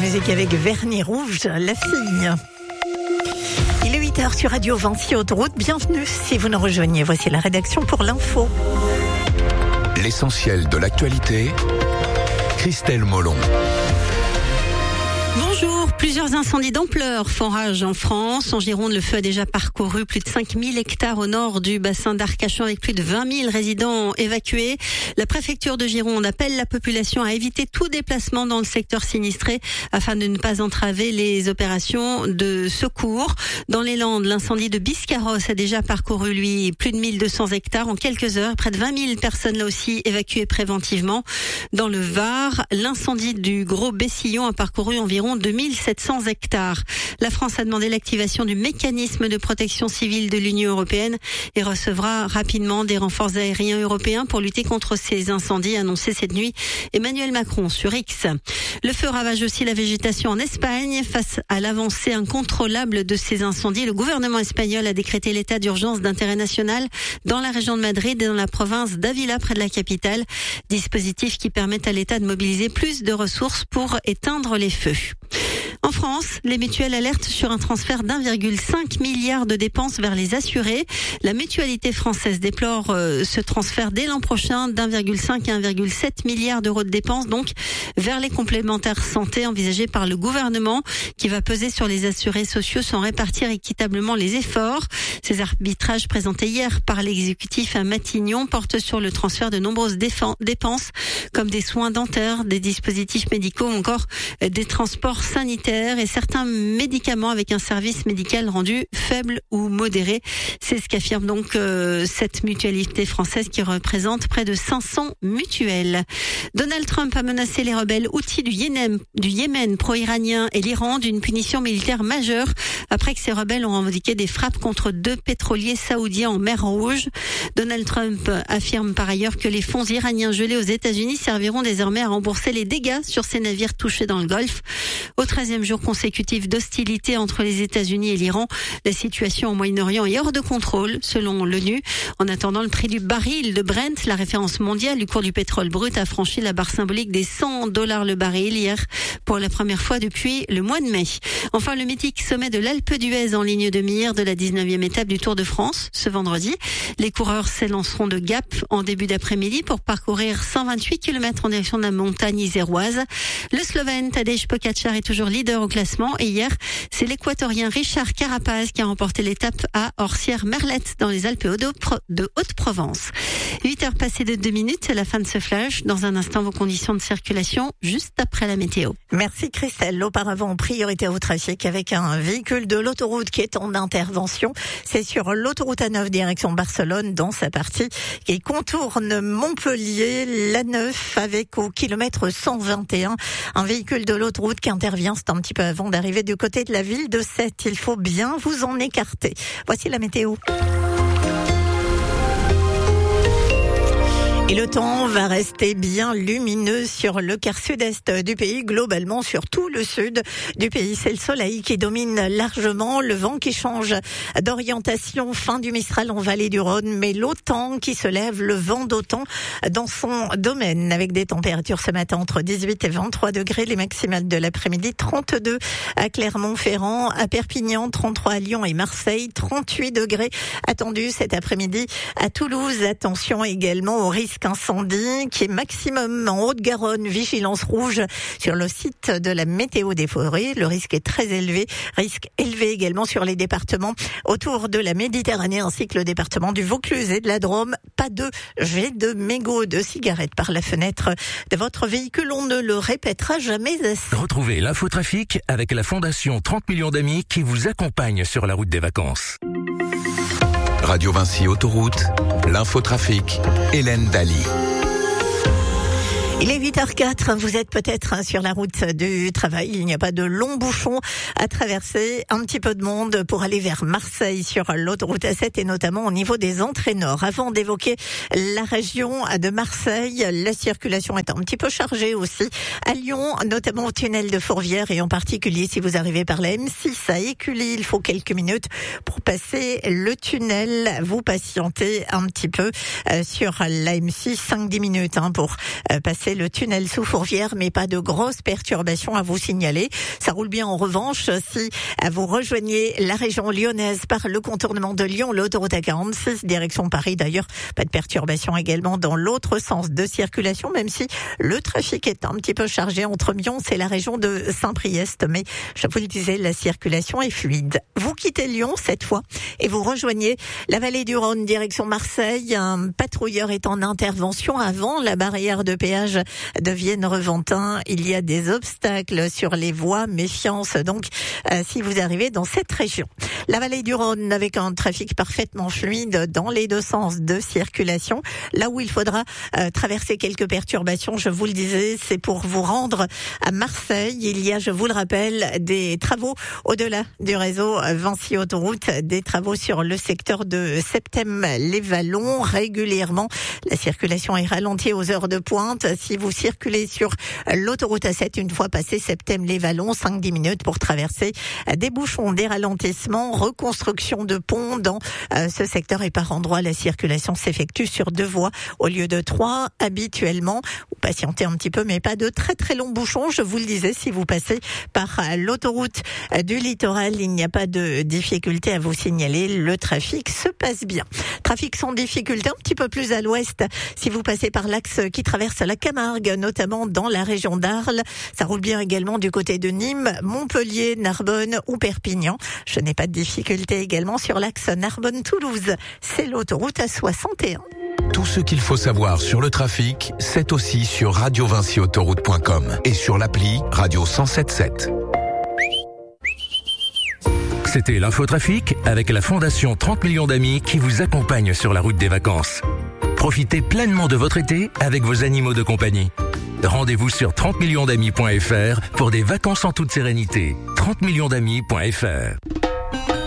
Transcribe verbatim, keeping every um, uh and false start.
musique avec Vernis Rouge, la fille. Il est huit heures sur Radio Vinci Autoroute. Bienvenue si vous nous rejoignez. Voici la rédaction pour l'info. L'essentiel de l'actualité, Christelle Molon. Bonjour, plusieurs incendies d'ampleur font rage en France. En Gironde, le feu a déjà parcouru plus de cinq mille hectares au nord du bassin d'Arcachon avec plus de vingt mille résidents évacués. La préfecture de Gironde appelle la population à éviter tout déplacement dans le secteur sinistré afin de ne pas entraver les opérations de secours. Dans les Landes, l'incendie de Biscarrosse a déjà parcouru, lui, plus de mille deux cents hectares en quelques heures. Près de vingt mille personnes, là aussi, évacuées préventivement. Dans le Var, l'incendie du Gros Bessillon a parcouru environ deux mille sept cents hectares. La France a demandé l'activation du mécanisme de protection civile de l'Union européenne et recevra rapidement des renforts aériens européens pour lutter contre ces incendies, annoncé cette nuit Emmanuel Macron sur X. Le feu ravage aussi la végétation en Espagne. Face à l'avancée incontrôlable de ces incendies, le gouvernement espagnol a décrété l'état d'urgence d'intérêt national dans la région de Madrid et dans la province d'Ávila, près de la capitale. Dispositif qui permet à l'État de mobiliser plus de ressources pour éteindre les feux. En France, les mutuelles alertent sur un transfert d'un virgule cinq milliard de dépenses vers les assurés. La mutualité française déplore euh, ce transfert dès l'an prochain d'un virgule cinq à un virgule sept milliard d'euros de dépenses, donc vers les complémentaires santé envisagés par le gouvernement, qui va peser sur les assurés sociaux sans répartir équitablement les efforts. Ces arbitrages présentés hier par l'exécutif à Matignon portent sur le transfert de nombreuses dépenses, comme des soins dentaires, des dispositifs médicaux ou encore des transports sanitaires et certains médicaments avec un service médical rendu faible ou modéré. C'est ce qu'affirme donc euh, cette mutualité française qui représente près de cinq cents mutuelles. Donald Trump a menacé les rebelles houthis du Yémen, du Yémen pro-iranien et l'Iran d'une punition militaire majeure après que ces rebelles ont revendiqué des frappes contre deux pétroliers saoudiens en mer Rouge. Donald Trump affirme par ailleurs que les fonds iraniens gelés aux États-Unis serviront désormais à rembourser les dégâts sur ces navires touchés dans le Golfe. Au treizième jour consécutif d'hostilité entre les États-Unis et l'Iran, la situation au Moyen-Orient est hors de contrôle, selon l'ONU. En attendant, le prix du baril de Brent, la référence mondiale du cours du pétrole brut, a franchi la barre symbolique des cent dollars le baril hier pour la première fois depuis le mois de mai. Enfin, le mythique sommet de l'Alpe d'Huez en ligne de mire de la dix-neuvième étape du Tour de France ce vendredi. Les coureurs s'élanceront de Gap en début d'après-midi pour parcourir cent vingt-huit kilomètres en direction de la montagne iséroise. Le Slovène Tadej Pogačar est toujours leader au classement et hier, c'est l'Équatorien Richard Carapaz qui a remporté l'étape à Orsières-Merlette dans les Alpes de Haute-Provence. huit heures passées de deux minutes, c'est la fin de ce flash. Dans un instant, vos conditions de circulation juste après la météo. Merci Christelle. Auparavant, priorité au trafic avec un véhicule de l'autoroute qui est en intervention. C'est sur l'autoroute A neuf direction Barcelone dans sa partie qui contourne Montpellier, l'A neuf avec au kilomètre cent vingt et un. Un véhicule de l'autoroute qui intervient, c'est un petit peu avant d'arriver du côté de la ville de Sète. Il faut bien vous en écarter. Voici la météo. Et le temps va rester bien lumineux sur le quart sud-est du pays, globalement sur tout le sud du pays. C'est le soleil qui domine largement, le vent qui change d'orientation, fin du Mistral en vallée du Rhône, mais l'OTAN qui se lève, le vent d'OTAN dans son domaine, avec des températures ce matin entre dix-huit et vingt-trois degrés, les maximales de l'après-midi, trente-deux à Clermont-Ferrand, à Perpignan, trente-trois à Lyon et Marseille, trente-huit degrés attendus cet après-midi à Toulouse. Attention également au risque incendie qui est maximum en Haute-Garonne, vigilance rouge sur le site de la météo des forêts. Le risque est très élevé, risque élevé également sur les départements autour de la Méditerranée ainsi que le département du Vaucluse et de la Drôme. Pas de jet de mégots de cigarettes par la fenêtre de votre véhicule, on ne le répétera jamais assez. Retrouvez l'infotrafic avec la Fondation trente millions d'amis qui vous accompagne sur la route des vacances. Radio Vinci Autoroute, l'infotrafic, Hélène Daly. Il est huit heures quatre, vous êtes peut-être sur la route du travail, il n'y a pas de long bouchon à traverser, un petit peu de monde pour aller vers Marseille sur l'autoroute A sept et notamment au niveau des entrées nord. Avant d'évoquer la région de Marseille, la circulation est un petit peu chargée aussi à Lyon, notamment au tunnel de Fourvière et en particulier si vous arrivez par la M six à Écully, il faut quelques minutes pour passer le tunnel. Vous patientez un petit peu sur la M six, cinq à dix minutes hein, pour passer passer le tunnel sous Fourvière, mais pas de grosses perturbations à vous signaler. Ça roule bien en revanche si vous rejoignez la région lyonnaise par le contournement de Lyon, l'autoroute A quarante-six, direction Paris d'ailleurs. Pas de perturbations également dans l'autre sens de circulation, même si le trafic est un petit peu chargé entre Mions et la région de Saint-Priest. Mais je vous le disais, la circulation est fluide. Vous quittez Lyon cette fois et vous rejoignez la vallée du Rhône, direction Marseille. Un patrouilleur est en intervention avant la barrière de péage de Vienne-Reventin. Il y a des obstacles sur les voies. Méfiance donc euh, si vous arrivez dans cette région. La vallée du Rhône avec un trafic parfaitement fluide dans les deux sens de circulation. Là où il faudra euh, traverser quelques perturbations, je vous le disais, c'est pour vous rendre à Marseille. Il y a, je vous le rappelle, des travaux au-delà du réseau Vinci Autoroute, des travaux sur le secteur de Septem-les-Vallons. Régulièrement, la circulation est ralentie aux heures de pointe. Si vous circulez sur l'autoroute A sept, une fois passé Septem-les-Vallons, cinq à dix minutes pour traverser des bouchons, des ralentissements, reconstruction de ponts dans euh, ce secteur et par endroits, la circulation s'effectue sur deux voies au lieu de trois habituellement. Vous patientez un petit peu, mais pas de très très longs bouchons. Je vous le disais, si vous passez par l'autoroute du littoral, il n'y a pas de difficulté à vous signaler. Le trafic se passe bien. Trafic sans difficulté un petit peu plus à l'ouest. Si vous passez par l'axe qui traverse la Camargue, notamment dans la région d'Arles, ça roule bien également du côté de Nîmes, Montpellier, Narbonne ou Perpignan. Je n'ai pas de difficulté également sur l'axe Narbonne-Toulouse. C'est l'autoroute A soixante et un. Tout ce qu'il faut savoir sur le trafic, c'est aussi sur radio vinci autoroute point com et sur l'appli Radio cent sept sept. C'était l'infotrafic avec la Fondation trente millions d'amis qui vous accompagne sur la route des vacances. Profitez pleinement de votre été avec vos animaux de compagnie. Rendez-vous sur trente millions d'amis point f r pour des vacances en toute sérénité. trente millions d'amis point f r